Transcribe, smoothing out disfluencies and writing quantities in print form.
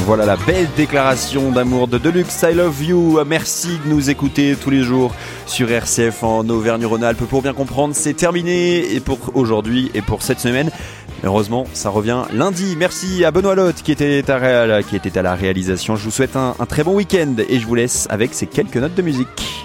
Voilà la belle déclaration d'amour de Deluxe, I love you. Merci de nous écouter tous les jours sur RCF en Auvergne-Rhône-Alpes. Pour bien comprendre, c'est terminé et pour aujourd'hui et pour cette semaine. Heureusement, ça revient lundi. Merci à Benoît Lotte qui était à la réalisation. Je vous souhaite un très bon week-end et je vous laisse avec ces quelques notes de musique.